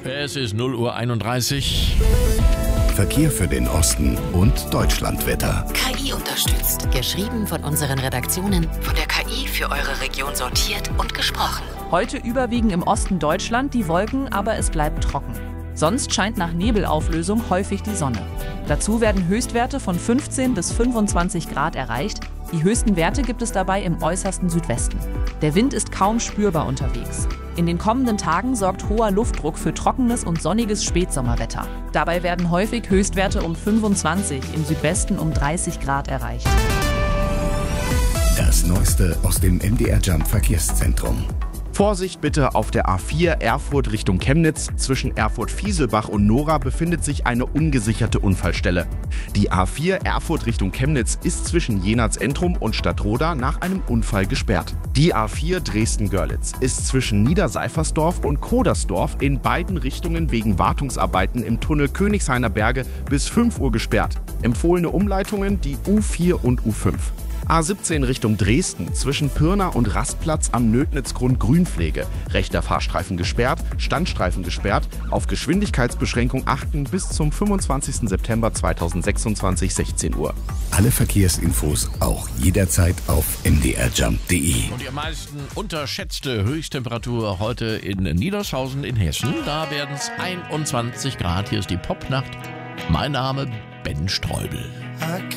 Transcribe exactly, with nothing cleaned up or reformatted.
Es ist null Uhr einunddreißig. Verkehr für den Osten und Deutschlandwetter. K I unterstützt. Geschrieben von unseren Redaktionen, von der K I für eure Region sortiert und gesprochen. Heute überwiegen im Osten Deutschland die Wolken, aber es bleibt trocken. Sonst scheint nach Nebelauflösung häufig die Sonne. Dazu werden Höchstwerte von fünfzehn bis fünfundzwanzig Grad erreicht. Die höchsten Werte gibt es dabei im äußersten Südwesten. Der Wind ist kaum spürbar unterwegs. In den kommenden Tagen sorgt hoher Luftdruck für trockenes und sonniges Spätsommerwetter. Dabei werden häufig Höchstwerte um fünfundzwanzig, im Südwesten um dreißig Grad erreicht. Das Neueste aus dem M D R Jump Verkehrszentrum. Vorsicht bitte auf der A vier Erfurt Richtung Chemnitz. Zwischen Erfurt-Fieselbach und Nora befindet sich eine ungesicherte Unfallstelle. Die A vier Erfurt Richtung Chemnitz ist zwischen Jenatz-Entrum und Stadtroda nach einem Unfall gesperrt. Die A vier Dresden-Görlitz ist zwischen Niederseifersdorf und Kodersdorf in beiden Richtungen wegen Wartungsarbeiten im Tunnel Königshainer Berge bis fünf Uhr gesperrt. Empfohlene Umleitungen die U vier und U fünf. A siebzehn Richtung Dresden zwischen Pirna und Rastplatz am Nödnitzgrund Grünpflege. Rechter Fahrstreifen gesperrt, Standstreifen gesperrt. Auf Geschwindigkeitsbeschränkung achten bis zum fünfundzwanzigsten September zweitausendsechsundzwanzig, sechzehn Uhr. Alle Verkehrsinfos auch jederzeit auf m d r jump punkt d e. Und die am meisten unterschätzte Höchsttemperatur heute in Niedershausen in Hessen. Da werden es einundzwanzig Grad. Hier ist die Popnacht. Mein Name Ben Streubel.